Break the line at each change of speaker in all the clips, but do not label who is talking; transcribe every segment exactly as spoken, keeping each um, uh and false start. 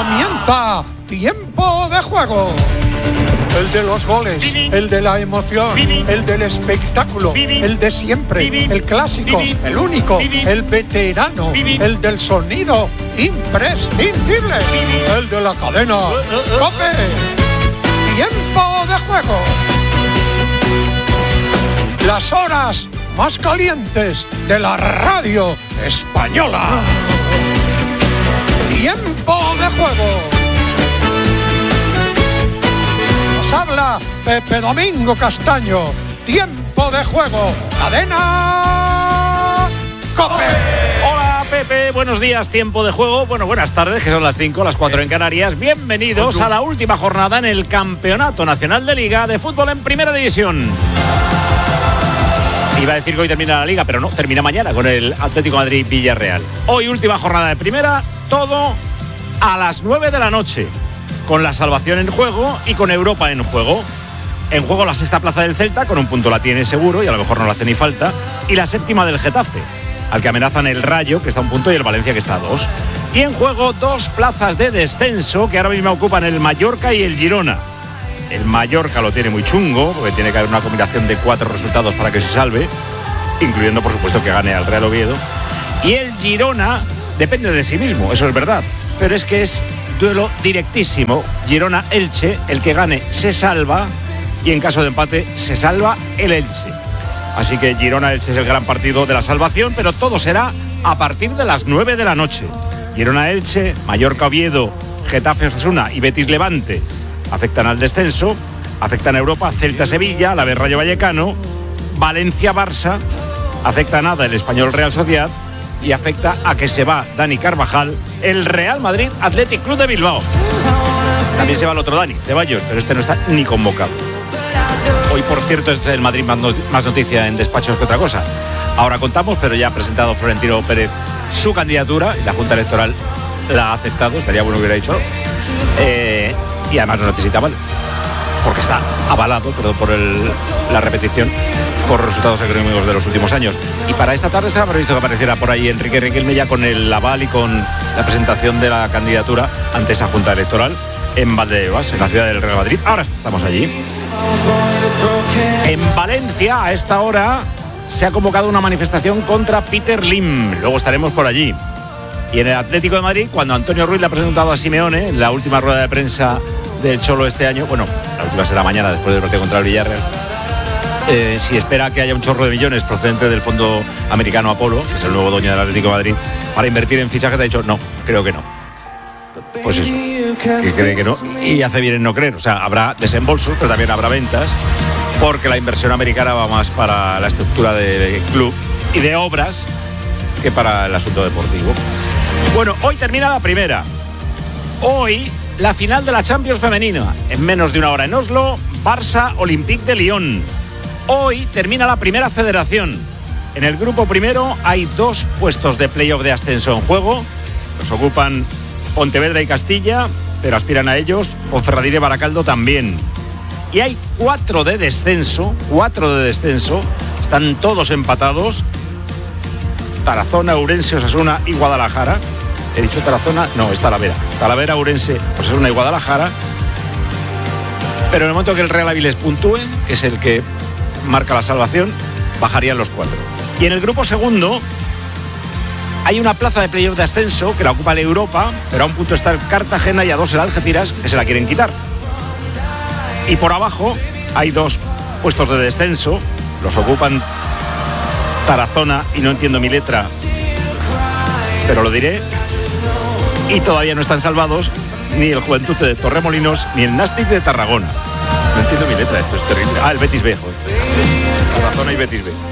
Comienza Tiempo de Juego. El de los goles, el de la emoción, el del espectáculo, el de siempre, el clásico, el único, el veterano, el del sonido imprescindible, el de la cadena COPE. Tiempo de Juego. Las horas más calientes de la radio española. Tiempo de Juego. Habla Pepe Domingo Castaño. Tiempo de Juego. Cadena COPE.
Hola Pepe, buenos días. Tiempo de Juego. Bueno, buenas tardes, que son las cinco, las cuatro en Canarias. Bienvenidos a la última jornada en el Campeonato Nacional de Liga de Fútbol en Primera División. Iba a decir que hoy termina la Liga, pero no, termina mañana con el Atlético de Madrid Villarreal. Hoy última jornada de Primera, todo a las nueve de la noche. Con la salvación en juego y con Europa en juego. En juego la sexta plaza del Celta, con un punto la tiene seguro y a lo mejor no le hace ni falta. Y la séptima del Getafe, al que amenazan el Rayo, que está a un punto, y el Valencia, que está a dos. Y en juego dos plazas de descenso que ahora mismo ocupan el Mallorca y el Girona. El Mallorca lo tiene muy chungo, porque tiene que haber una combinación de cuatro resultados para que se salve, incluyendo por supuesto que gane al Real Oviedo. Y el Girona depende de sí mismo, eso es verdad, pero es que es duelo directísimo. Girona-Elche, el que gane se salva, y en caso de empate se salva el Elche. Así que Girona-Elche es el gran partido de la salvación, pero todo será a partir de las nueve de la noche. Girona-Elche, Mallorca-Oviedo, Getafe-Osasuna y Betis-Levante afectan al descenso, afectan a Europa, Celta-Sevilla, la Rayo Vallecano, Valencia-Barça, afecta a nada el Español-Real Sociedad, y afecta a que se va Dani Carvajal, el Real Madrid Athletic Club de Bilbao. También se va el otro Dani, Ceballos, pero este no está ni convocado. Hoy, por cierto, es el Madrid más, not- más noticia en despachos que otra cosa. Ahora contamos, pero ya ha presentado Florentino Pérez su candidatura y la Junta Electoral la ha aceptado. Estaría bueno que hubiera dicho. Eh, y además no necesitaban, porque está avalado, perdón por el, la repetición, por resultados económicos de los últimos años. Y para esta tarde estaba previsto que apareciera por ahí Enrique Riquelme ya con el aval y con la presentación de la candidatura ante esa Junta Electoral en Valdebebas, en la ciudad del Real Madrid. Ahora estamos allí. En Valencia, a esta hora, se ha convocado una manifestación contra Peter Lim. Luego estaremos por allí. Y en el Atlético de Madrid, cuando Antonio Ruiz le ha presentado a Simeone en la última rueda de prensa del Cholo este año, bueno, la última será mañana después del partido contra el Villarreal, eh, si espera que haya un chorro de millones procedente del fondo americano Apolo, que es el nuevo dueño del Atlético de Madrid, para invertir en fichajes, ha dicho no, creo que no. Pues eso, que cree que no, y hace bien en no creer. O sea, habrá desembolsos, pero también habrá ventas, porque la inversión americana va más para la estructura del club y de obras que para el asunto deportivo. Bueno, hoy termina la primera. Hoy la final de la Champions femenina, en menos de una hora en Oslo, Barça Olympique de Lyon. Hoy termina la primera federación. En el grupo primero hay dos puestos de playoff de ascenso en juego. Los ocupan Pontevedra y Castilla, pero aspiran a ellos. Ponferradina y Baracaldo también. Y hay cuatro de descenso, cuatro de descenso. Están todos empatados. Tarazona, Ourense, Osasuna y Guadalajara. He dicho Tarazona, no, es Talavera. Talavera, Ourense, Osasuna y Guadalajara. Pero en el momento que el Real Avilés puntúe, que es el que marca la salvación, bajarían los cuatro. Y en el grupo segundo hay una plaza de playoff de ascenso que la ocupa el Europa, pero a un punto está el Cartagena y a dos el Algeciras, que se la quieren quitar. Y por abajo hay dos puestos de descenso, los ocupan Tarazona, y no entiendo mi letra, pero lo diré, y todavía no están salvados ni el Juventud de Torremolinos ni el Nàstic de Tarragona. No entiendo mi letra, esto es terrible. Ah, el Betis B, joder. Tarazona y Betis B.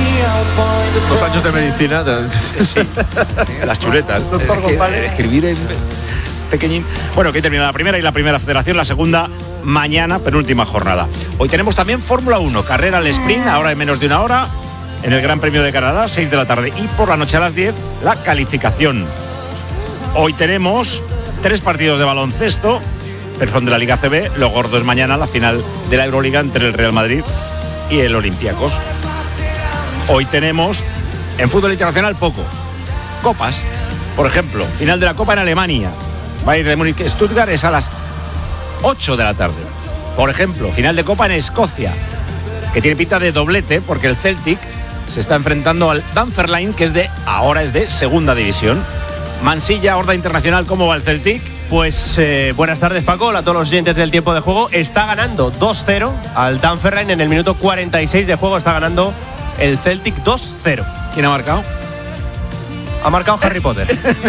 Dos años de medicina.
Sí, las chuletas.
Doctor
Es que,
González.
escribir en pequeñín. Bueno, que hoy termina la primera y la primera federación, la segunda mañana, penúltima jornada. Hoy tenemos también Fórmula uno, carrera al sprint, ahora en menos de una hora, en el Gran Premio de Canadá, seis de la tarde. Y por la noche a las diez, la calificación. Hoy tenemos tres partidos de baloncesto, pero son de la Liga C B. Lo gordo es mañana, la final de la Euroliga entre el Real Madrid y el Olympiacos. Hoy tenemos en fútbol internacional poco. Copas, por ejemplo, final de la Copa en Alemania. Bayern de Múnich Stuttgart es a las ocho de la tarde. Por ejemplo, final de Copa en Escocia, que tiene pinta de doblete porque el Celtic se está enfrentando al Dunfermline, que es de ahora es de segunda división. Mansilla, Horda Internacional, ¿cómo va el Celtic?
Pues eh, buenas tardes, Paco. Hola a todos los oyentes del tiempo de juego. Está ganando dos cero al Dunfermline en el minuto cuarenta y seis de juego. Está ganando el Celtic dos cero.
¿Quién ha marcado?
Ha marcado Harry Potter.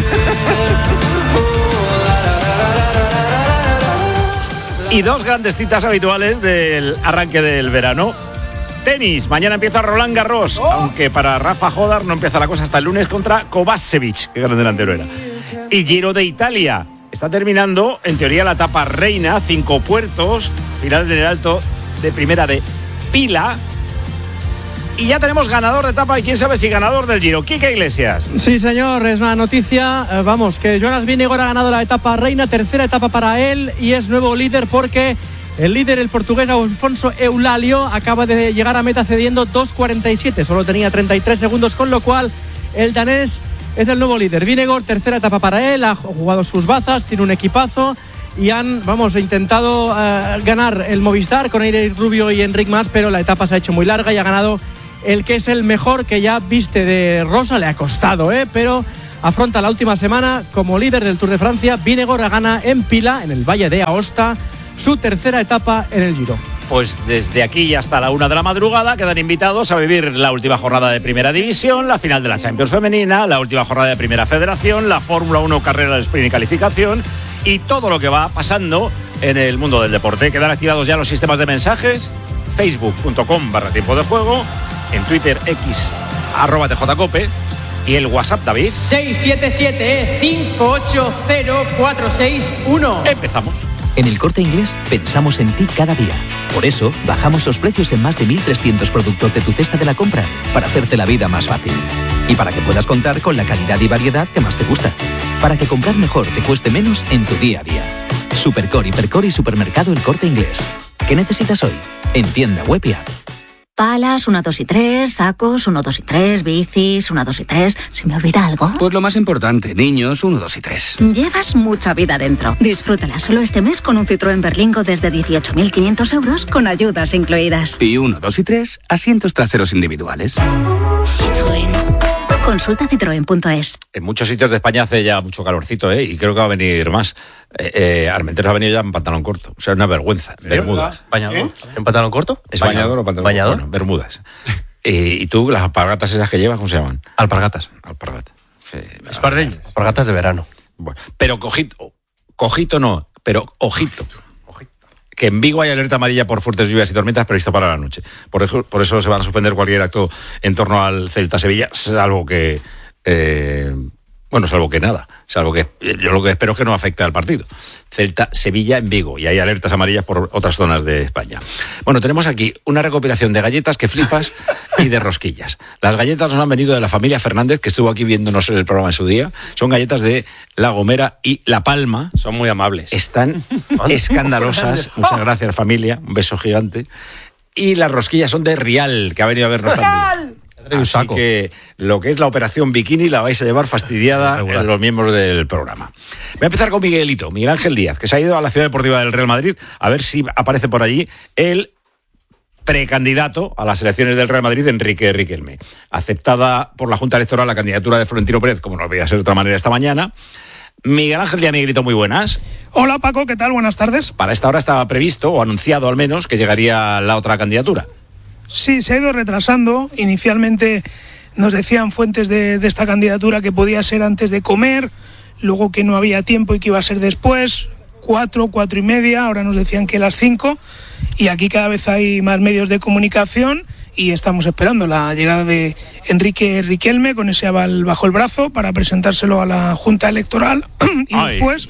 Y dos grandes citas habituales del arranque del verano. Tenis, mañana empieza Roland Garros, oh. aunque para Rafa Jodar no empieza la cosa hasta el lunes contra Kovacevic, que gran delantero era. Y Giro de Italia, está terminando en teoría la etapa reina, cinco puertos, final del Alto de Primera de Pila. Y ya tenemos ganador de etapa y quién sabe si ganador del Giro. Quique Iglesias.
Sí, señor, es una noticia. Eh, vamos, que Jonas Vingegaard ha ganado la etapa reina, tercera etapa para él y es nuevo líder porque el líder, el portugués Alfonso Eulalio, acaba de llegar a meta cediendo dos cuarenta y siete. Solo tenía treinta y tres segundos, con lo cual el danés es el nuevo líder. Vingegaard, tercera etapa para él, ha jugado sus bazas, tiene un equipazo y han, vamos, intentado uh, ganar el Movistar con Eric Rubio y Enric Mas, pero la etapa se ha hecho muy larga y ha ganado el que es el mejor, que ya viste de rosa. Le ha costado, ¿eh? pero afronta la última semana como líder del Tour de Francia. Vingegaard gana en Pila, en el Valle de Aosta, su tercera etapa en el Giro.
Pues desde aquí hasta la una de la madrugada quedan invitados a vivir la última jornada de Primera División, la final de la Champions Femenina, la última jornada de Primera Federación, la Fórmula uno carrera de sprint y calificación y todo lo que va pasando en el mundo del deporte. Quedan activados ya los sistemas de mensajes, facebook punto com barra tiempo de juego, en Twitter X, arroba tjcope, y el WhatsApp, David.
seis siete siete cinco ocho cero cuatro seis uno.
Empezamos.
En El Corte Inglés pensamos en ti cada día. Por eso, bajamos los precios en más de mil trescientos productos de tu cesta de la compra para hacerte la vida más fácil. Y para que puedas contar con la calidad y variedad que más te gusta. Para que comprar mejor te cueste menos en tu día a día. Supercore, Hipercore y Supermercado El Corte Inglés. ¿Qué necesitas hoy? En tienda web y app.
Palas, uno, dos y tres, sacos, uno, dos y tres, bicis, uno, dos y tres. ¿Se me olvida algo?
Pues lo más importante, niños, uno, dos y tres.
Llevas mucha vida dentro. Disfrútala solo este mes con un Citroën Berlingo desde dieciocho mil quinientos euros con ayudas incluidas.
Y uno, dos y tres, asientos traseros individuales.
Citroën. Consulta citroen punto es.
En muchos sitios de España hace ya mucho calorcito, ¿eh? Y creo que va a venir más. Eh, eh, Armenteros ha venido ya en pantalón corto. O sea, es una vergüenza. Bermudas.
¿Bañador? ¿Eh? ¿En pantalón corto?
¿Es bañador o pantalón
¿Bañador?
corto? Bueno, bermudas. eh, ¿Y tú, las alpargatas esas que llevas, cómo se llaman?
Alpargatas.
Alpargatas. Sí,
Espardeñas. Alpargatas de verano.
Bueno, pero cojito, cojito no, pero ojito. Que en Vigo hay alerta amarilla por fuertes lluvias y tormentas prevista para la noche. Por eso, por eso se van a suspender cualquier acto en torno al Celta Sevilla, salvo que... Eh, bueno, salvo que nada, salvo que yo lo que espero es que no afecte al partido. Celta Sevilla en Vigo, y hay alertas amarillas por otras zonas de España. Bueno, tenemos aquí una recopilación de galletas que flipas y de rosquillas. Las galletas nos han venido de la familia Fernández, que estuvo aquí viéndonos el programa en su día. Son galletas de La Gomera y La Palma.
Son muy amables.
Están escandalosas. Muchas gracias, familia. Un beso gigante. Y las rosquillas son de Rial, que ha venido a vernos también. Así que lo que es la operación bikini la vais a llevar fastidiada en los miembros del programa. Voy a empezar con Miguelito, Miguel Ángel Díaz, que se ha ido a la Ciudad Deportiva del Real Madrid a ver si aparece por allí el precandidato a las elecciones del Real Madrid, Enrique Riquelme. Aceptada por la Junta Electoral la candidatura de Florentino Pérez, como no podía ser de otra manera esta mañana. Miguel Ángel Díaz, Miguelito, muy buenas.
Hola Paco, ¿qué tal? Buenas tardes.
Para esta hora estaba previsto, o anunciado al menos, que llegaría la otra candidatura.
Sí, se ha ido retrasando. Inicialmente nos decían fuentes de, de esta candidatura que podía ser antes de comer, luego que no había tiempo y que iba a ser después, cuatro, cuatro y media, ahora nos decían que las cinco, y aquí cada vez hay más medios de comunicación y estamos esperando la llegada de Enrique Riquelme con ese aval bajo el brazo para presentárselo a la Junta Electoral y Ay. después...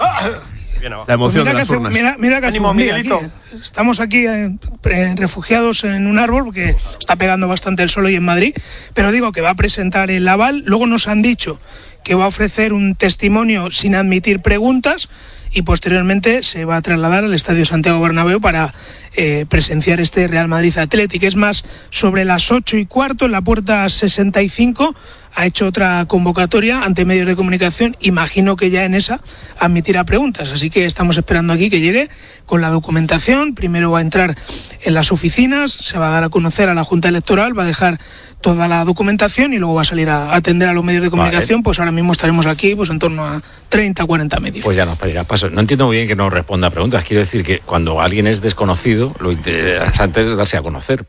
La emoción
pues
de las
hace,
urnas.
Mira, mira que hace un día aquí. Estamos aquí eh, refugiados en un árbol porque está pegando bastante el sol hoy en Madrid, pero digo que va a presentar el aval. Luego nos han dicho que va a ofrecer un testimonio sin admitir preguntas y posteriormente se va a trasladar al Estadio Santiago Bernabéu para eh, presenciar este Real Madrid Athletic. Es más, sobre las ocho y cuarto, en la puerta sesenta y cinco, ha hecho otra convocatoria ante medios de comunicación. Imagino que ya en esa admitirá preguntas, así que estamos esperando aquí que llegue con la documentación. Primero va a entrar en las oficinas, se va a dar a conocer a la Junta Electoral, va a dejar toda la documentación y luego va a salir a atender a los medios de comunicación. Vale. Pues ahora mismo estaremos aquí pues en torno a treinta, cuarenta medios.
Pues ya nos pedirá paso. No entiendo muy bien que no responda a preguntas. Quiero decir que cuando alguien es desconocido, lo interesante es darse a conocer.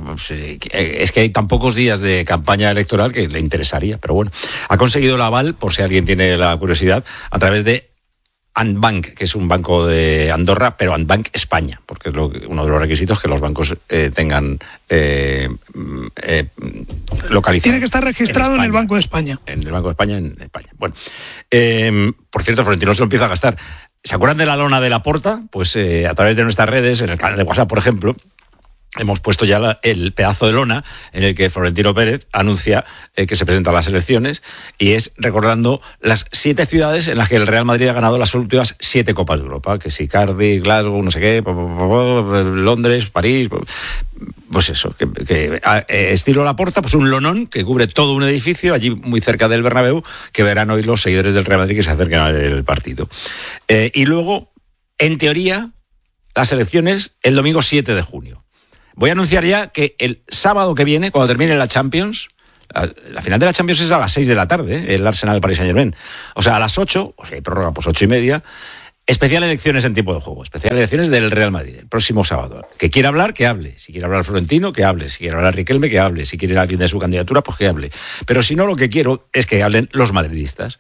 Es que hay tan pocos días de campaña electoral que le interesaría, pero bueno. Ha conseguido el aval, por si alguien tiene la curiosidad, a través de Andbank, que es un banco de Andorra, pero Andbank España, porque es lo, uno de los requisitos que los bancos eh, tengan eh, eh, localizado.
Tiene que estar registrado en, en el Banco de España.
En el Banco de España, en España. Bueno, eh, por cierto, Florentino se lo empieza a gastar. ¿Se acuerdan de la lona de Laporta? Pues eh, a través de nuestras redes, en el canal de WhatsApp, por ejemplo, hemos puesto ya la, el pedazo de lona en el que Florentino Pérez anuncia eh, que se presenta a las elecciones, y es recordando las siete ciudades en las que el Real Madrid ha ganado las últimas siete Copas de Europa, que si Cardiff, Glasgow, no sé qué, Londres, París, pues eso, que, que eh, estilo Laporta, pues un lonón que cubre todo un edificio allí muy cerca del Bernabéu, que verán hoy los seguidores del Real Madrid que se acerquen al partido. Eh, y luego, en teoría, las elecciones el domingo siete de junio. Voy a anunciar ya que el sábado que viene, cuando termine la Champions, la, la final de la Champions es a las seis de la tarde, ¿eh? El Arsenal Paris Saint-Germain. O sea, a las ocho, o sea, hay prórroga, pues ocho y media, especial elecciones en tiempo de juego, especial elecciones del Real Madrid, el próximo sábado. Que quiera hablar, que hable. Si quiere hablar Florentino, que hable. Si quiere hablar Riquelme, que hable. Si quiere alguien de su candidatura, pues que hable. Pero si no, lo que quiero es que hablen los madridistas.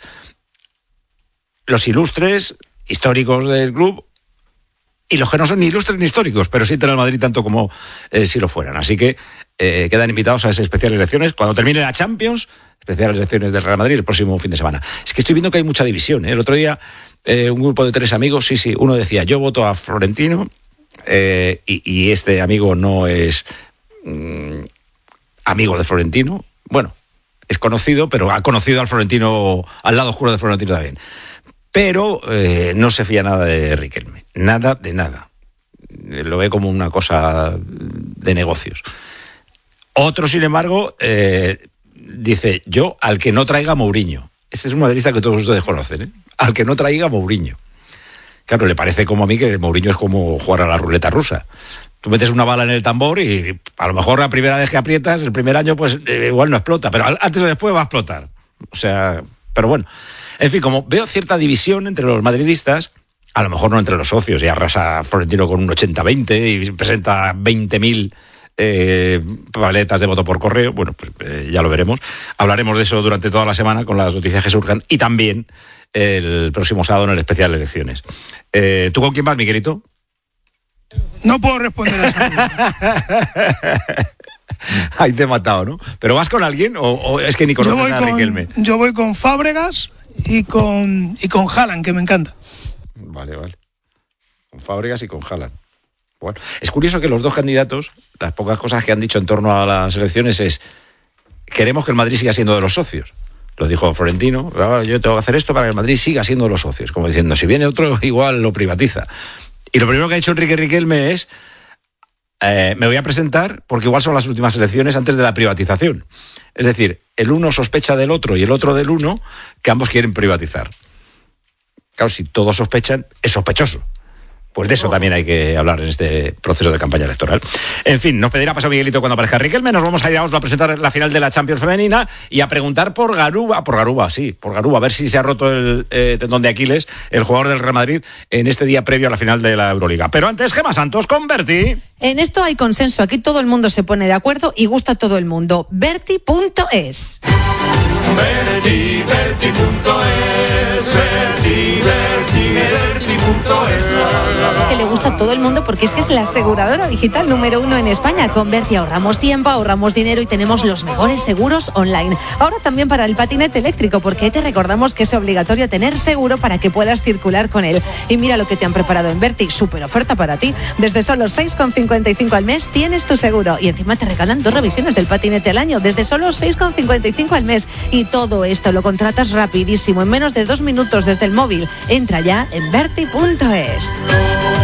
Los ilustres, históricos del club, y los que no son ni ilustres ni históricos, pero sienten al Madrid tanto como eh, si lo fueran. Así que eh, quedan invitados a esas especiales elecciones. Cuando termine la Champions, especiales elecciones del Real Madrid el próximo fin de semana. Es que estoy viendo que hay mucha división, ¿eh? El otro día, eh, un grupo de tres amigos, sí, sí, uno decía, yo voto a Florentino, eh, y, y este amigo no es mm, amigo de Florentino. Bueno, es conocido, pero ha conocido al Florentino, al lado oscuro de Florentino también. Pero eh, no se fía nada de Riquelme, nada de nada. Lo ve como una cosa de negocios. Otro, sin embargo, eh, dice, yo al que no traiga Mourinho. Ese es un madridista que todos ustedes conocen, ¿eh? Al que no traiga Mourinho. Claro, le parece como a mí que Mourinho es como jugar a la ruleta rusa. Tú metes una bala en el tambor y a lo mejor la primera vez que aprietas, el primer año, pues eh, igual no explota, pero antes o después va a explotar. O sea, pero bueno. En fin, como veo cierta división entre los madridistas, a lo mejor no entre los socios, y arrasa Florentino con un ochenta veinte y presenta veinte mil eh, papeletas de voto por correo, bueno, pues eh, ya lo veremos. Hablaremos de eso durante toda la semana con las noticias que surjan, y también el próximo sábado en el especial de elecciones. Eh, ¿Tú con quién vas, Miguelito?
No puedo responder a esa.
Ahí te he matado, ¿no? ¿Pero vas con alguien o, o es que ni conoces a Riquelme?
Yo voy con Fábregas y con y con Haaland, que me encanta.
Vale, vale. Con Fábregas y con Haaland. Bueno, es curioso que los dos candidatos, las pocas cosas que han dicho en torno a las elecciones es, queremos que el Madrid siga siendo de los socios. Lo dijo Florentino, yo tengo que hacer esto para que el Madrid siga siendo de los socios. Como diciendo, si viene otro, igual lo privatiza. Y lo primero que ha hecho Enrique Riquelme es, eh, me voy a presentar porque igual son las últimas elecciones antes de la privatización. Es decir, el uno sospecha del otro y el otro del uno, que ambos quieren privatizar. Claro, si todos sospechan, es sospechoso. Pues de eso también hay que hablar en este proceso de campaña electoral. En fin, nos pedirá paso Miguelito cuando aparezca Riquelme. Nos vamos a ir a Oslo a presentar la final de la Champions femenina y a preguntar por Garuba, por Garuba, sí, por Garuba, a ver si se ha roto el eh, tendón de Aquiles, el jugador del Real Madrid, en este día previo a la final de la Euroliga. Pero antes, Gemma Santos con Berti.
En esto hay consenso, aquí todo el mundo se pone de acuerdo y gusta a todo el mundo. Berti punto es.
Berti, Berti punto es, Berti, Berti, Berti punto es.
Es que le gusta a todo el mundo porque es que es la aseguradora digital número uno en España. Con Berti ahorramos tiempo, ahorramos dinero y tenemos los mejores seguros online. Ahora también para el patinete eléctrico, porque te recordamos que es obligatorio tener seguro para que puedas circular con él. Y mira lo que te han preparado en Berti, súper oferta para ti. Desde solo seis con cincuenta y cinco al mes tienes tu seguro y encima te regalan dos revisiones del patinete al año desde solo seis con cincuenta y cinco al mes. Y todo esto lo contratas rapidísimo, en menos de dos minutos desde el móvil. Entra ya en berti punto es.